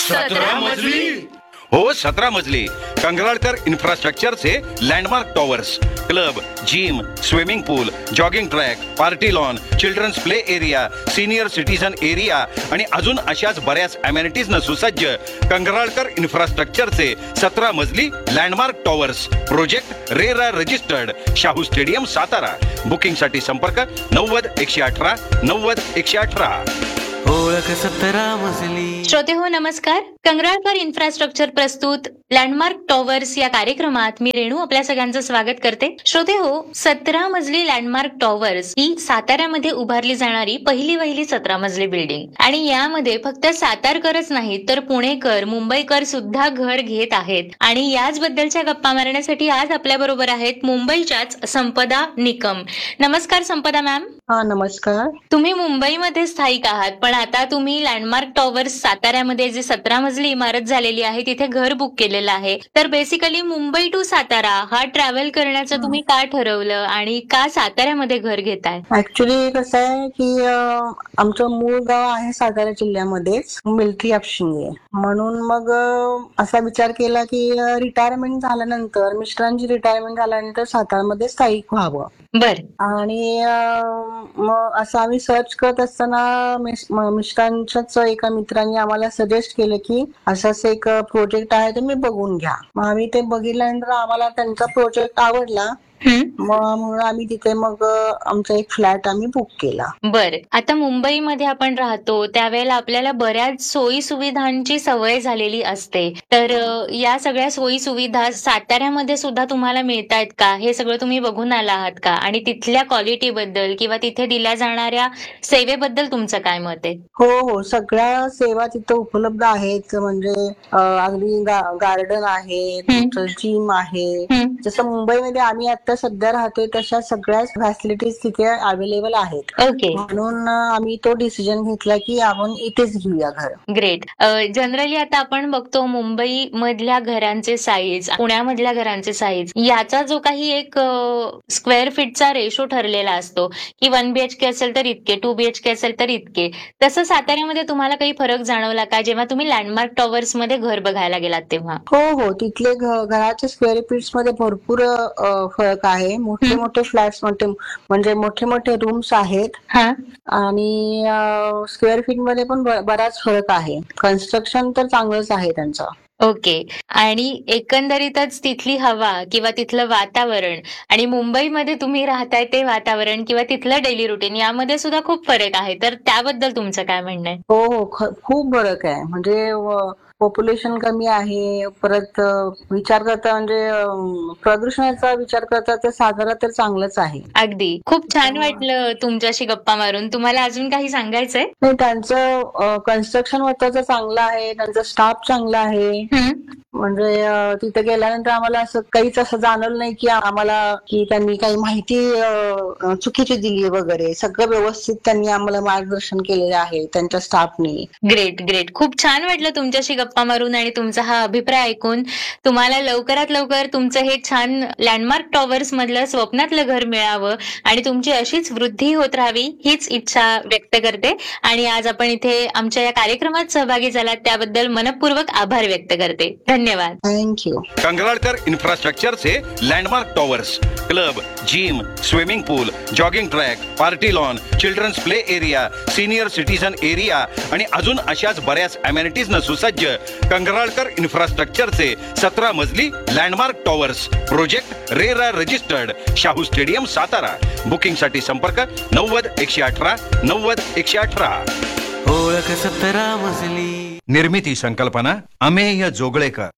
17 मजली? हो, 17 मजली. कंगराळकर इन्फ्रास्ट्रक्चरचे landmark towers, club, gym, swimming पूल, jogging track, party lawn, children's play area, senior citizen area आणि अजून अशाच बऱ्याच अमेनिटीजनं सुसज्ज कंगराळकर इन्फ्रास्ट्रक्चरचे 17 मजली landmark towers. Project RERA registered, Shahu stadium, Satara. बुकिंगसाठी संपर्क 90-118 90-118. ओळख 17 मजली. श्रोते हो, नमस्कार. कंगराळकर इन्फ्रास्ट्रक्चर प्रस्तुत लँडमार्क टॉवर्स या कार्यक्रमात मी रेणू आपल्या सगळ्यांचं स्वागत करते. श्रोते हो, 17 मजली लँडमार्क टॉवर्स ही साताऱ्यामध्ये उभारली जाणारी पहिली 17 मजली बिल्डिंग आणि यामध्ये फक्त सातारकरच नाही तर पुणेकर, मुंबईकर सुद्धा घर घेत आहेत. आणि याच बद्दलच्या गप्पा मारण्यासाठी आज आपल्या बरोबर आहेत मुंबईच्याच संपदा निकम. नमस्कार संपदा मॅम. हा, नमस्कार. तुम्ही मुंबईमध्ये स्थायिक आहात, पण आता तुम्ही लँडमार्क टॉवर्स साताऱ्यामध्ये जे 17 मजली इमारत झालेली आहे तिथे घर बुक केलेलं आहे. तर बेसिकली मुंबई टू सातारा हा ट्रॅव्हल करण्याचं तुम्ही का ठरवलं आणि का साताऱ्यामध्ये घर घेताय? ऍक्च्युली कसं आहे की आमचं मूळ गाव आहे सातारा जिल्ह्यामध्येच, मिलिटरी हापशिंगे. म्हणून मग असा विचार केला की रिटायरमेंट झाल्यानंतर, मिस्टरांची रिटायरमेंट झाल्यानंतर सातारामध्ये स्थायिक व्हावं. बर. आणि मग असं आम्ही सर्च करत असताना मिस्टरांच्याच एका मित्रांनी आम्हाला सजेस्ट केलं की असंच एक प्रोजेक्ट आहे, तुम्ही बघून घ्या. मग आम्ही ते बघितल्यानंतर आम्हाला त्यांचा प्रोजेक्ट आवडला. मग आम्ही तिथे मग आमचा एक फ्लॅट आम्ही बुक केला. बर. आता मुंबईमध्ये आपण राहतो त्यावेळेला आपल्याला बऱ्याच सोयी सुविधांची सवय झालेली असते. तर या सगळ्या सोयी सुविधा साताऱ्यामध्ये सुद्धा तुम्हाला मिळतायत का? हे सगळं तुम्ही बघून आला आहात का? आणि तिथल्या क्वालिटी बद्दल किंवा तिथे दिल्या जाणाऱ्या सेवेबद्दल तुमचं काय मत आहे? हो, सगळ्या सेवा तिथं उपलब्ध आहेत. म्हणजे अगदी गार्डन आहे, जिम आहे. जसं मुंबईमध्ये आम्ही आता सध्या राहतोय तशा सगळ्या फॅसिलिटीज तिथे अवेलेबल आहेत. ओके. म्हणून आम्ही तो डिसिजन घेतला की आपण इथेच घेऊया घर. ग्रेट. जनरली आता आपण बघतो मुंबई मधल्या घरांचे साईज, पुण्यामधल्या घरांचे साईज याचा जो काही एक स्क्वेअर फीटचा रेशो ठरलेला असतो की 1 BHK असेल तर इतके, 2 BHK असेल तर इतके. तसं साताऱ्यामध्ये तुम्हाला काही फरक जाणवला का जेव्हा तुम्ही लँडमार्क टॉवर्स मध्ये घर बघायला गेलात तेव्हा? हो, तिथले घराच्या स्क्वेअर फीट्स मध्ये भरपूर फरक आहे. मोठे फ्लॅट्स म्हणजे मोठे रूम्स आहेत आणि स्क्वेअर फीट मध्ये पण बराच फरक आहे. कन्स्ट्रक्शन तर चांगलंच आहे त्यांचं. ओके. आणि एकंदरीतच तिथली हवा किंवा तिथलं वातावरण आणि मुंबईमध्ये तुम्ही राहताय ते वातावरण किंवा तिथलं डेली रुटीन यामध्ये सुद्धा खूप फरक आहे. तर त्याबद्दल तुमचं काय म्हणणं आहे? हो, खूप फरक आहे. म्हणजे पॉप्युलेशन कमी आहे. परत विचार करता म्हणजे प्रदूषणाचा विचार करता तर सातारा तर चांगलंच आहे. अगदी. खूप छान वाटलं तुमच्याशी गप्पा मारून. तुम्हाला अजून काही सांगायचंय? नाही, त्यांचं कन्स्ट्रक्शन वर्करचं चांगलं आहे, त्यांचा स्टाफ चांगला आहे. म्हणजे तिथे गेल्यानंतर आम्हाला असं काहीच असं जाणवलं नाही की आम्हाला की त्यांनी काही माहिती चुकीची दिली वगैरे. सगळं व्यवस्थित त्यांनी आम्हाला मार्गदर्शन केलेलं आहे त्यांच्या स्टाफनी. ग्रेट. खूप छान वाटलं तुमच्याशी गप्पा मारून आणि तुमचा हा अभिप्राय ऐकून. तुम्हाला लवकरात लवकर तुमचं हे छान लँडमार्क टॉवर्स मधलं स्वप्नातलं घर मिळावं आणि तुमची अशीच वृद्धी होत राहावी हीच इच्छा व्यक्त करते. आणि आज आपण इथे आमच्या या कार्यक्रमात सहभागी झालात त्याबद्दल मनपूर्वक आभार व्यक्त करते. धन्यवाद. Thank you. कंगराळकर इन्फ्रास्ट्रक्चरचे landmark towers, club, gym, swimming पूल, jogging track, party lawn, children's play area, senior citizen area आणि अजून अशाच बऱ्याच अमेनिटीजनं सुसज्ज कंगराळकर इन्फ्रास्ट्रक्चरचे 17 मजली landmark towers. Project RERA registered, Shahu stadium, Satara. बुकिंगसाठी संपर्क 90-118 90-118. ओळख 17 मजली. निर्मिती संकल्पना अमेय जोगळेकर.